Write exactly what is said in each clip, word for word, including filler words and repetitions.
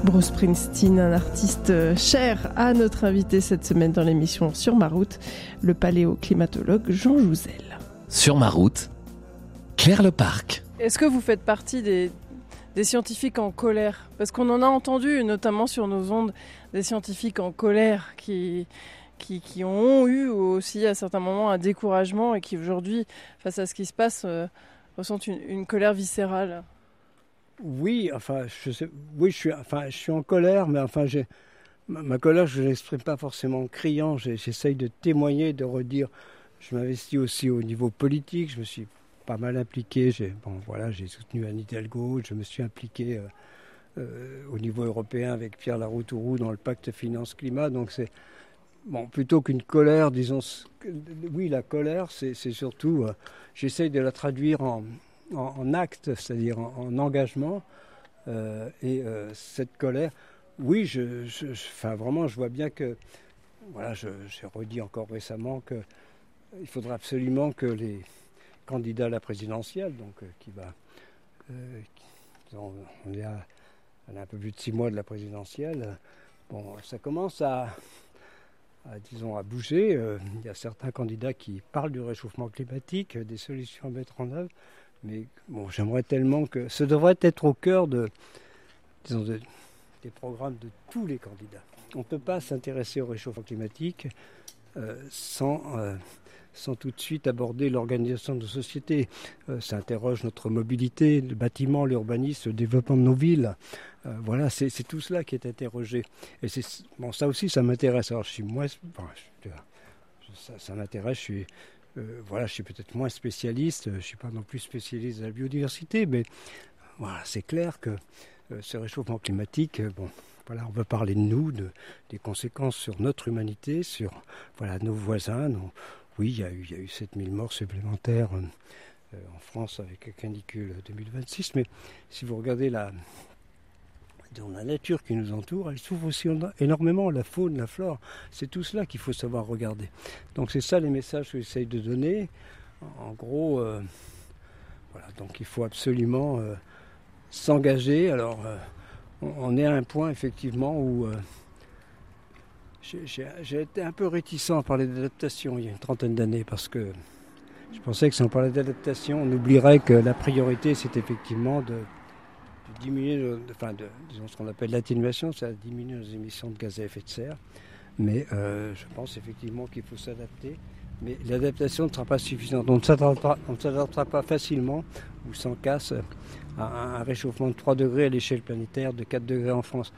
Bruce Springsteen, un artiste cher à notre invité cette semaine dans l'émission Sur ma route, le paléoclimatologue Jean Jouzel. Sur ma route, Claire Leparc. Est-ce que vous faites partie des, des scientifiques en colère ? Parce qu'on en a entendu, notamment sur nos ondes, des scientifiques en colère qui, qui, qui ont eu aussi à certains moments un découragement et qui aujourd'hui, face à ce qui se passe, euh, ressentent une, une colère viscérale. Oui, enfin, je sais, oui, je suis, enfin, je suis en colère, mais enfin, j'ai, ma, ma colère, je ne l'exprime pas forcément en criant. J'ai, j'essaye de témoigner, de redire. Je m'investis aussi au niveau politique. Je me suis pas mal impliqué. J'ai, bon, voilà, j'ai soutenu Anne Hidalgo. Je me suis impliqué euh, euh, au niveau européen avec Pierre Laroutourou dans le pacte finance-climat. Donc c'est bon, plutôt qu'une colère, disons. Oui, la colère, c'est, c'est surtout. Euh, j'essaye de la traduire en En, en acte, c'est-à-dire en, en engagement, euh, et euh, cette colère, oui, je, je, je, enfin, vraiment, je vois bien que, voilà, je, j'ai redit encore récemment qu'il faudra absolument que les candidats à la présidentielle, donc euh, qui va, euh, qui, on, on est à, on est à un peu plus de six mois de la présidentielle, bon, ça commence à, à disons, à bouger. Euh, il y a certains candidats qui parlent du réchauffement climatique, des solutions à mettre en œuvre. Mais bon, j'aimerais tellement que... Ce devrait être au cœur de, disons, de, des programmes de tous les candidats. On ne peut pas s'intéresser au réchauffement climatique euh, sans, euh, sans tout de suite aborder l'organisation de nos sociétés. Euh, ça interroge notre mobilité, le bâtiment, l'urbanisme, le développement de nos villes. Euh, voilà, c'est, c'est tout cela qui est interrogé. Et c'est, bon, ça aussi, ça m'intéresse. Alors, je suis moins... Enfin, je, ça, ça m'intéresse, je suis... Euh, voilà, je suis peut-être moins spécialiste, je ne suis pas non plus spécialiste de la biodiversité, mais voilà, c'est clair que euh, ce réchauffement climatique, euh, bon, voilà, on veut parler de nous, de, des conséquences sur notre humanité, sur voilà, nos voisins. Nos, oui, il y, a eu, il y a eu sept mille morts supplémentaires euh, en France avec la canicule deux mille vingt-six, mais si vous regardez la... dans la nature qui nous entoure, elle souffre aussi énormément, la faune, la flore. C'est tout cela qu'il faut savoir regarder. Donc c'est ça les messages que j'essaye de donner. En gros, euh, voilà, donc il faut absolument euh, s'engager. Alors, euh, on, on est à un point effectivement où euh, j'ai, j'ai, j'ai été un peu réticent à parler d'adaptation il y a une trentaine d'années parce que je pensais que si on parlait d'adaptation, on oublierait que la priorité c'est effectivement de de diminuer, de, enfin de, disons ce qu'on appelle l'atténuation, ça diminue nos émissions de gaz à effet de serre. Mais euh, je pense effectivement qu'il faut s'adapter. Mais l'adaptation ne sera pas suffisante. On ne s'adaptera, on ne s'adaptera pas facilement ou sans casse à un réchauffement de trois degrés à l'échelle planétaire, de quatre degrés en France.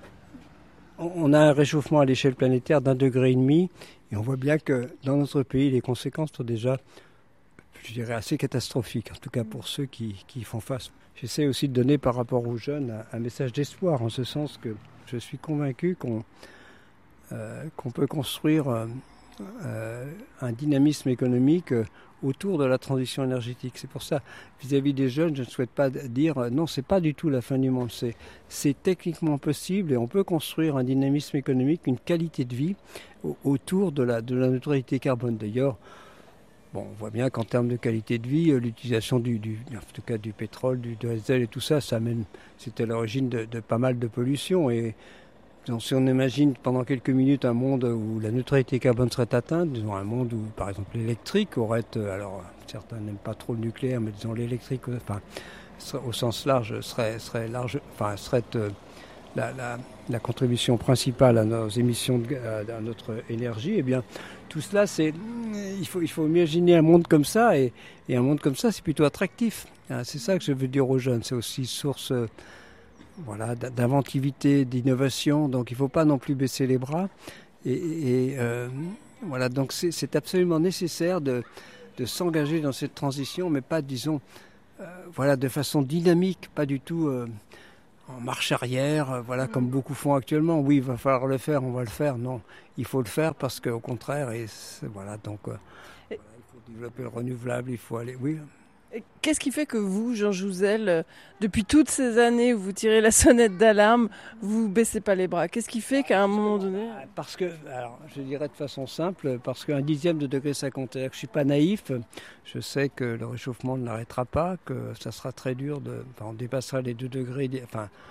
On, on a un réchauffement à l'échelle planétaire d'un degré et demi et on voit bien que dans notre pays, les conséquences sont déjà, je dirais, assez catastrophiques, en tout cas pour ceux qui, qui y font face. J'essaie aussi de donner par rapport aux jeunes un, un message d'espoir, en ce sens que je suis convaincu qu'on, euh, qu'on peut construire euh, euh, un dynamisme économique euh, autour de la transition énergétique. C'est pour ça, vis-à-vis des jeunes, je ne souhaite pas dire euh, non, c'est pas du tout la fin du monde. C'est, c'est techniquement possible et on peut construire un dynamisme économique, une qualité de vie au, autour de la, de la neutralité carbone. D'ailleurs, bon, on voit bien qu'en termes de qualité de vie, l'utilisation du, du, en tout cas du pétrole, du diesel et tout ça, ça amène, c'était à l'origine de, de pas mal de pollution. Et donc, si on imagine pendant quelques minutes un monde où la neutralité carbone serait atteinte, disons un monde où, par exemple, l'électrique aurait, alors certains n'aiment pas trop le nucléaire, mais disons l'électrique, enfin, au sens large, serait, serait large, enfin, serait euh, la, la, la contribution principale à nos émissions, de, à, à notre énergie, eh bien, tout cela, c'est, il faut, il faut imaginer un monde comme ça, et, et un monde comme ça, c'est plutôt attractif. C'est ça que je veux dire aux jeunes, c'est aussi source voilà, d'inventivité, d'innovation, donc il ne faut pas non plus baisser les bras. Et, et euh, voilà, donc c'est, c'est absolument nécessaire de, de s'engager dans cette transition, mais pas, disons, euh, voilà, de façon dynamique, pas du tout euh, en marche arrière, voilà, comme beaucoup font actuellement. Oui, il va falloir le faire, on va le faire. Non, il faut le faire parce qu'au contraire, et voilà, donc euh, voilà, il faut développer le renouvelable, il faut aller, oui. Et qu'est-ce qui fait que vous, Jean Jouzel, depuis toutes ces années où vous tirez la sonnette d'alarme, vous ne baissez pas les bras ? Qu'est-ce qui fait qu'à un moment donné... Parce que, alors, je dirais de façon simple, parce qu'un dixième de degré ça compte. C'est-à-dire que je ne suis pas naïf, je sais que le réchauffement ne l'arrêtera pas, que ça sera très dur, de, enfin, on dépassera les deux degrés, enfin,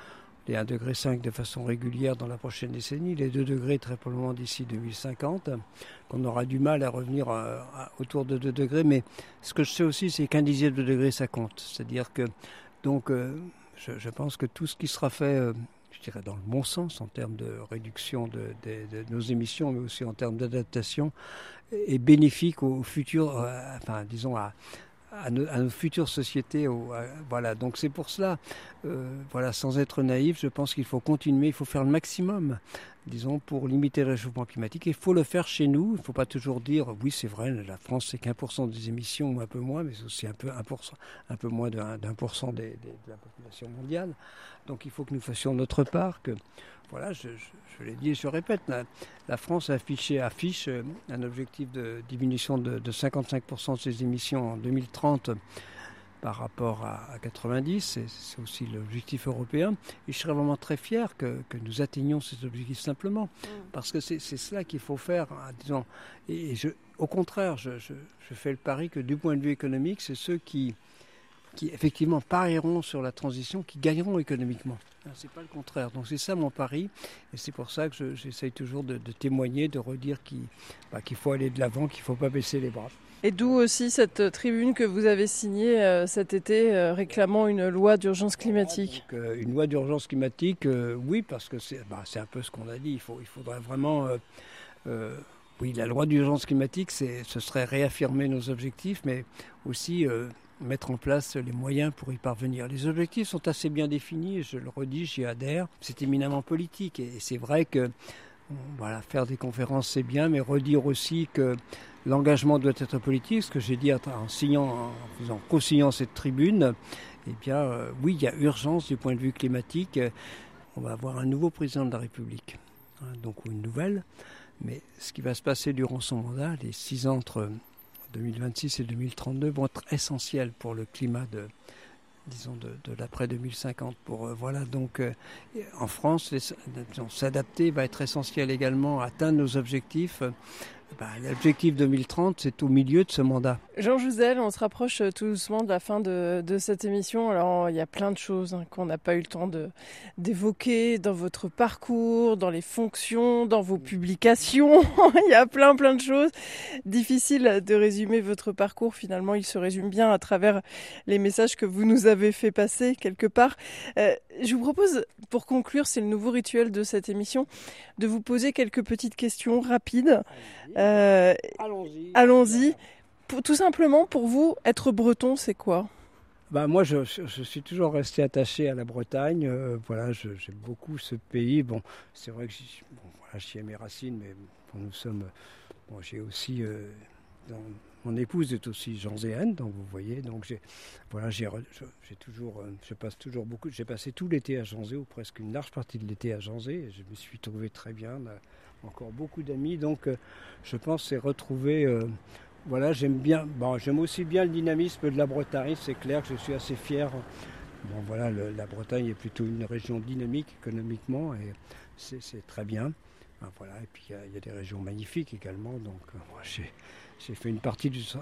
les un virgule cinq degré de façon régulière dans la prochaine décennie, les deux degrés très probablement d'ici deux mille cinquante, qu'on aura du mal à revenir à, à, autour de deux degrés. Mais ce que je sais aussi, c'est qu'un dixième de degré, ça compte. C'est-à-dire que, donc, euh, je, je pense que tout ce qui sera fait, euh, je dirais dans le bon sens, en termes de réduction de, de, de nos émissions, mais aussi en termes d'adaptation, est bénéfique au futur, euh, enfin, disons, à À nos, à nos futures sociétés. Au, à, voilà. Donc c'est pour cela, euh, voilà, sans être naïf, je pense qu'il faut continuer, il faut faire le maximum, disons, pour limiter le réchauffement climatique. Et il faut le faire chez nous. Il ne faut pas toujours dire, oui, c'est vrai, la France, c'est qu'un pour cent des émissions, ou un peu moins, mais c'est aussi un peu, un pour cent, un peu moins d'un, d'un pour cent des, des, de la population mondiale. Donc il faut que nous fassions notre part, que, voilà, je, je, je l'ai dit et je répète, la, la France a affiché, affiche un objectif de diminution de, de cinquante-cinq pour cent de ses émissions en deux mille trente par rapport à, à quatre-vingt-dix, c'est, c'est aussi l'objectif européen. Et je serais vraiment très fier que, que nous atteignions ces objectifs simplement, mmh. parce que c'est, c'est cela qu'il faut faire, hein, disons. Et, et je, au contraire, je, je, je fais le pari que du point de vue économique, c'est ceux qui qui effectivement parieront sur la transition, qui gagneront économiquement. C'est pas le contraire. Donc c'est ça mon pari, et c'est pour ça que je, j'essaye toujours de, de témoigner, de redire qu'il, bah, qu'il faut aller de l'avant, qu'il ne faut pas baisser les bras. Et d'où aussi cette tribune que vous avez signée euh, cet été euh, réclamant une loi d'urgence climatique. Donc, euh, une loi d'urgence climatique, euh, oui, parce que c'est, bah, c'est un peu ce qu'on a dit. Il, faut, il faudrait vraiment... Euh, euh, oui, la loi d'urgence climatique, c'est, ce serait réaffirmer nos objectifs, mais aussi... Euh, mettre en place les moyens pour y parvenir. Les objectifs sont assez bien définis, et je le redis, j'y adhère. C'est éminemment politique, et c'est vrai que voilà, faire des conférences c'est bien, mais redire aussi que l'engagement doit être politique, ce que j'ai dit en signant, en faisant, co-signant cette tribune, eh bien euh, oui, il y a urgence du point de vue climatique. On va avoir un nouveau président de la République, hein, donc ou une nouvelle, mais ce qui va se passer durant son mandat, les six ans entre deux mille vingt-six et deux mille trente-deux vont être essentiels pour le climat de, disons, de, de l'après deux mille cinquante. Pour, euh, voilà, donc, euh, en France, les, disons, s'adapter va être essentiel également, atteindre nos objectifs. Bah, l'objectif deux mille trente, c'est au milieu de ce mandat. Jean Jouzel, on se rapproche tout doucement de la fin de, de cette émission. Alors, il y a plein de choses hein, qu'on n'a pas eu le temps de, d'évoquer dans votre parcours, dans les fonctions, dans vos publications. Il y a plein, plein de choses. Difficile de résumer votre parcours. Finalement, il se résume bien à travers les messages que vous nous avez fait passer quelque part. Euh, je vous propose, pour conclure, c'est le nouveau rituel de cette émission, de vous poser quelques petites questions rapides. Euh, allons-y. Allons-y. Pour, tout simplement, pour vous, être breton, c'est quoi ? Bah, moi, je, je suis toujours resté attaché à la Bretagne. Euh, voilà, je, j'aime beaucoup ce pays. Bon, c'est vrai que j'y, bon, voilà, j'y ai mes racines, mais bon, nous sommes... Bon, j'ai aussi... Euh, dans, mon épouse est aussi janzéenne, donc vous voyez. Donc j'ai, voilà, j'ai, j'ai toujours, je passe toujours beaucoup. J'ai passé tout l'été à Janzé, ou presque une large partie de l'été à Janzé. Et je me suis trouvé très bien. On a encore beaucoup d'amis, donc euh, je pense que c'est retrouver. Euh, voilà, j'aime bien. Bon, j'aime aussi bien le dynamisme de la Bretagne. C'est clair que je suis assez fier. Bon, voilà, le, la Bretagne est plutôt une région dynamique économiquement, et c'est, c'est très bien. Ben, voilà, et puis il y, y a des régions magnifiques également. Donc, euh, moi, j'ai J'ai fait une partie du,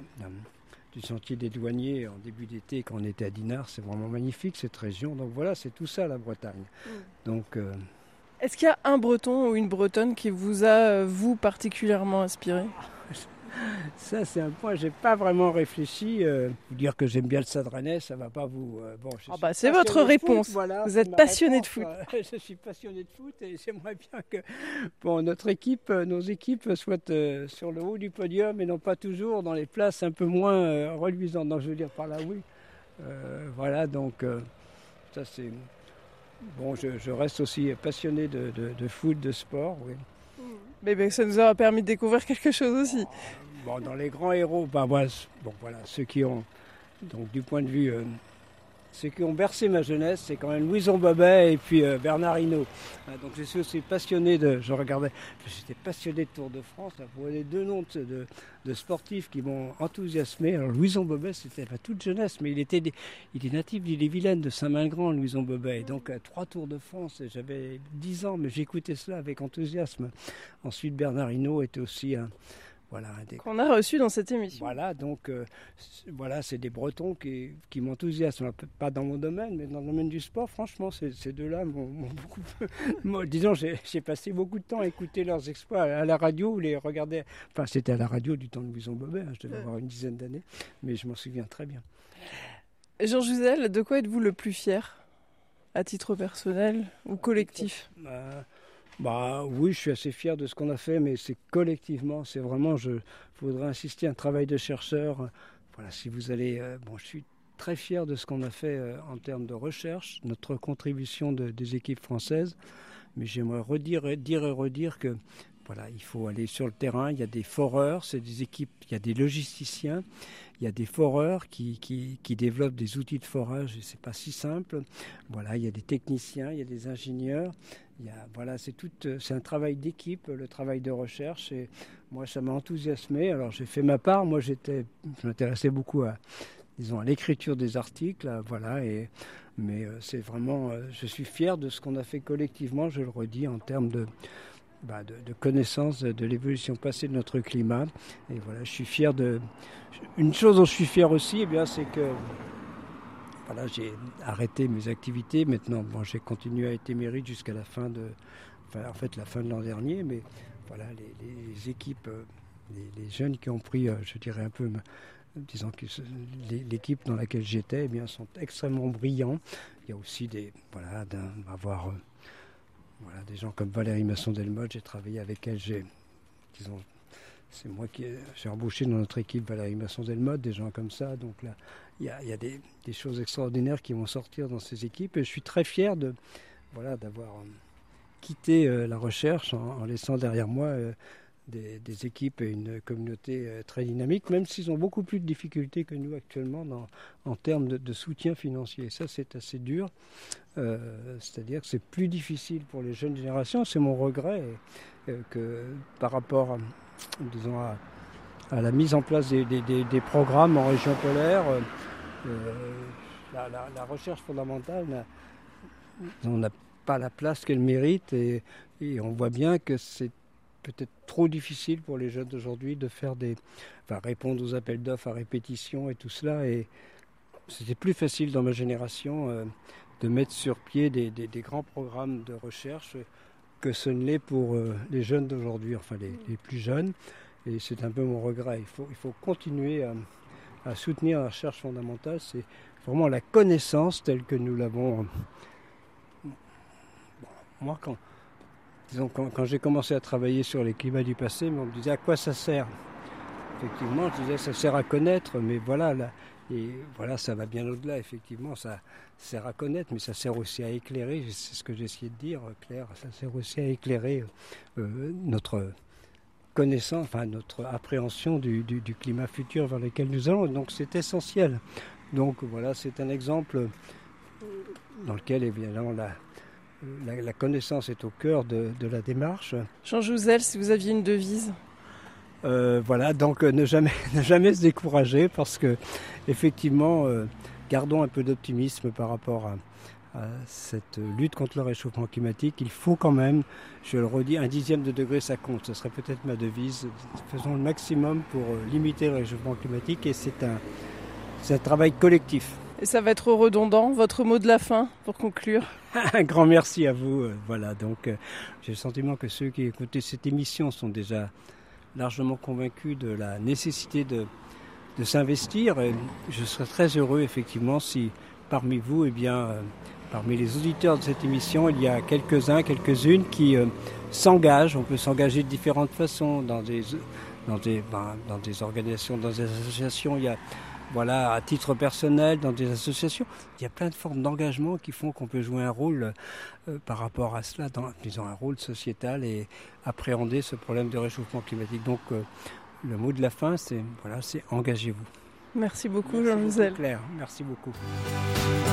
du sentier des douaniers en début d'été quand on était à Dinard. C'est vraiment magnifique cette région. Donc voilà, c'est tout ça la Bretagne. Mmh. Donc, euh... Est-ce qu'il y a un Breton ou une Bretonne qui vous a, vous, particulièrement inspiré ? Ça, c'est un point, j'ai pas vraiment réfléchi. Euh, vous dire que j'aime bien le Stade Rennais, ça va pas vous... Euh, bon, je oh bah, c'est votre réponse. Foot, voilà, vous êtes passionné réponse, de foot. Euh, je suis passionné de foot et j'aimerais bien que bon, notre équipe, nos équipes soient euh, sur le haut du podium et non pas toujours dans les places un peu moins euh, reluisantes. Donc, je veux dire par là, oui. Euh, voilà, donc euh, ça c'est... Bon, je, je reste aussi passionné de, de, de foot, de sport, oui. Mais ben, ça nous a permis de découvrir quelque chose aussi. Bon, dans les grands héros, ben, voilà, bon, voilà, ceux qui ont, donc du point de vue, euh, ceux qui ont bercé ma jeunesse, c'est quand même Louison Bobet et puis euh, Bernard Hinault. Ah, donc je suis aussi passionné de, je regardais, j'étais passionné de Tour de France. Là, vous voyez deux noms de, de, de sportifs qui m'ont enthousiasmé. Alors Louison Bobet, c'était ma toute jeunesse, mais il était, des, il est natif d'Ille-et-Vilaine, de Saint-Malgrand, Louison Bobet. Et donc à trois Tours de France, j'avais dix ans, mais j'écoutais cela avec enthousiasme. Ensuite, Bernard Hinault était aussi un voilà, un des... qu'on a reçu dans cette émission. Voilà, donc euh, c'est, voilà, c'est des Bretons qui, qui m'enthousiasment, pas dans mon domaine, mais dans le domaine du sport. Franchement, ces, ces deux-là m'ont, m'ont beaucoup... Moi, disons, j'ai, j'ai passé beaucoup de temps à écouter leurs exploits à la radio, ou les regarder. Enfin, c'était à la radio du temps de Louison Bobet, hein, je devais avoir une dizaine d'années, mais je m'en souviens très bien. Jean Jouzel, de quoi êtes-vous le plus fier, à titre personnel ou collectif ? euh, Bah oui, je suis assez fier de ce qu'on a fait, mais c'est collectivement, c'est vraiment, je voudrais insister, un travail de chercheur. Voilà, si vous allez, euh, bon, je suis très fier de ce qu'on a fait euh, en termes de recherche, notre contribution de, des équipes françaises, mais j'aimerais redire, dire et redire que voilà, il faut aller sur le terrain. Il y a des foreurs, c'est des équipes, il y a des logisticiens, il y a des foreurs qui, qui, qui développent des outils de forage et c'est pas si simple. Voilà, il y a des techniciens, il y a des ingénieurs. Il y a, voilà, c'est tout, c'est un travail d'équipe, le travail de recherche. Et moi, ça m'a enthousiasmé. Alors, j'ai fait ma part. Moi, j'étais, je m'intéressais beaucoup à, disons, à l'écriture des articles. Voilà, et mais euh, c'est vraiment, euh, je suis fier de ce qu'on a fait collectivement. Je le redis en termes de Bah de, de connaissance de, de l'évolution passée de notre climat. Et voilà, je suis fier de... Une chose dont je suis fier aussi, eh bien, c'est que voilà, j'ai arrêté mes activités. Maintenant, bon, j'ai continué à être émérite jusqu'à la fin de... Enfin, en fait, la fin de l'an dernier. Mais voilà, les, les équipes, les, les jeunes qui ont pris, je dirais un peu... disons que l'équipe dans laquelle j'étais, eh bien, sont extrêmement brillants. Il y a aussi des... Voilà, d'avoir... Voilà, des gens comme Valérie Masson-Delmotte, j'ai travaillé avec elle, j'ai, disons, c'est moi qui ai, j'ai embauché dans notre équipe Valérie Masson-Delmotte, des gens comme ça. Donc là, il y a, y a des, des choses extraordinaires qui vont sortir dans ces équipes. Et je suis très fier de, voilà, d'avoir euh, quitté euh, la recherche en, en laissant derrière moi euh, des, des équipes et une communauté euh, très dynamique, même s'ils ont beaucoup plus de difficultés que nous actuellement dans, en termes de, de soutien financier. Et ça, c'est assez dur. Euh, c'est-à-dire que c'est plus difficile pour les jeunes générations. C'est mon regret euh, que par rapport, à, disons, à, à la mise en place des, des, des, des programmes en région polaire, euh, la, la, la recherche fondamentale n'a, on n'a pas la place qu'elle mérite et, et on voit bien que c'est peut-être trop difficile pour les jeunes d'aujourd'hui de faire des, enfin, répondre aux appels d'offres à répétition et tout cela. Et c'était plus facile dans ma génération euh, de mettre sur pied des, des, des grands programmes de recherche que ce ne l'est pour euh, les jeunes d'aujourd'hui, enfin les, les plus jeunes. Et c'est un peu mon regret. Il faut, il faut continuer à, à soutenir la recherche fondamentale. C'est vraiment la connaissance telle que nous l'avons. Bon, moi, quand, disons, quand, quand j'ai commencé à travailler sur les climats du passé, on me disait à quoi ça sert. Effectivement, je disais ça sert à connaître, mais voilà, là, et voilà, ça va bien au-delà. Effectivement, ça sert à connaître, mais ça sert aussi à éclairer. C'est ce que j'ai essayé de dire, Claire. Ça sert aussi à éclairer euh, notre connaissance, enfin notre appréhension du, du, du climat futur vers lequel nous allons. Donc, c'est essentiel. Donc, voilà, c'est un exemple dans lequel, évidemment, la, la, la connaissance est au cœur de, de la démarche. Jean Jouzel, si vous aviez une devise. Euh, voilà, donc euh, ne jamais ne jamais se décourager parce que effectivement, euh, gardons un peu d'optimisme par rapport à, à cette lutte contre le réchauffement climatique. Il faut quand même, je le redis, un dixième de degré, ça compte. Ce serait peut-être ma devise. Faisons le maximum pour euh, limiter le réchauffement climatique et c'est un c'est un travail collectif. Et ça va être redondant. Votre mot de la fin pour conclure. Un grand merci à vous. Euh, voilà, donc euh, j'ai le sentiment que ceux qui écoutaient cette émission sont déjà largement convaincu de la nécessité de, de s'investir. Et je serais très heureux, effectivement, si parmi vous, eh bien, euh, parmi les auditeurs de cette émission, il y a quelques-uns, quelques-unes qui euh, s'engagent. On peut s'engager de différentes façons dans des, dans des, ben, dans des organisations, dans des associations. Il y a, voilà, à titre personnel, dans des associations. Il y a plein de formes d'engagement qui font qu'on peut jouer un rôle euh, par rapport à cela, dans, disons un rôle sociétal et appréhender ce problème de réchauffement climatique. Donc euh, le mot de la fin, c'est voilà, c'est engagez-vous. Merci beaucoup, Merci Jean Jouzel. Claire, merci beaucoup.